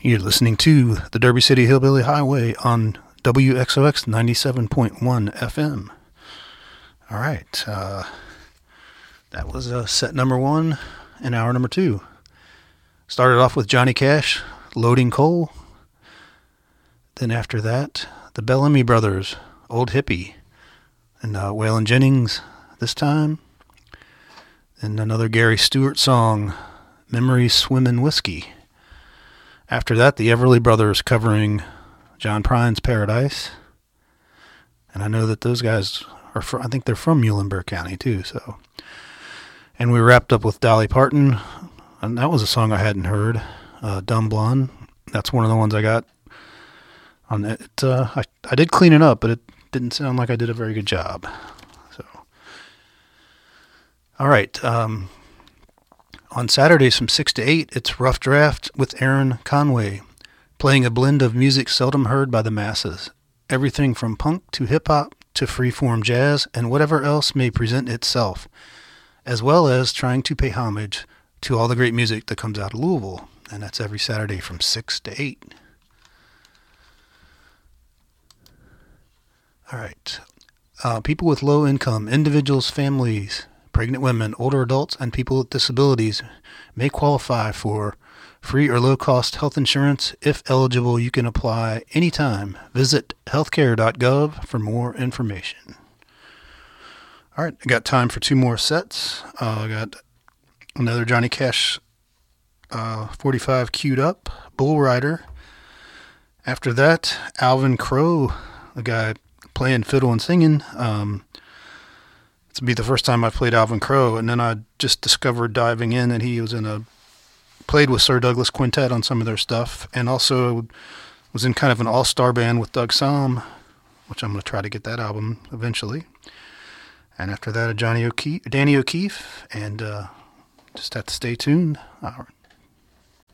You're listening to the Derby City Hillbilly Highway on WXOX 97.1 FM. All right. That was set number one and hour number two. Started off with Johnny Cash, Loading Coal. Then after that, the Bellamy Brothers, Old Hippie. And Waylon Jennings this time. And another Gary Stewart song, Memories Swimmin' Whiskey. After that, the Everly Brothers covering John Prine's Paradise. And I know that those guys are I think they're from Muhlenberg County too, so. And we wrapped up with Dolly Parton, and that was a song I hadn't heard, Dumb Blonde. That's one of the ones I got on it. I did clean it up, but it didn't sound like I did a very good job. So, all right. On Saturdays from 6 to 8, it's Rough Draft with Aaron Conway, playing a blend of music seldom heard by the masses. Everything from punk to hip-hop to freeform jazz and whatever else may present itself, as well as trying to pay homage to all the great music that comes out of Louisville. And that's every Saturday from 6 to 8. All right. People with low income, individuals, families, pregnant women, older adults, and people with disabilities may qualify for free or low-cost health insurance. If eligible, you can apply anytime. Visit healthcare.gov for more information. All right, I got time for two more sets. I got another Johnny Cash 45 queued up, Bull Rider. After that, Alvin Crow, the guy playing fiddle and singing. It's be the first time I played Alvin Crow, and then I just discovered diving in that he was played with Sir Douglas Quintet on some of their stuff, and also was in kind of an all-star band with Doug Sahm, which I'm going to try to get that album eventually. And after that, Danny O'Keefe, and just have to stay tuned.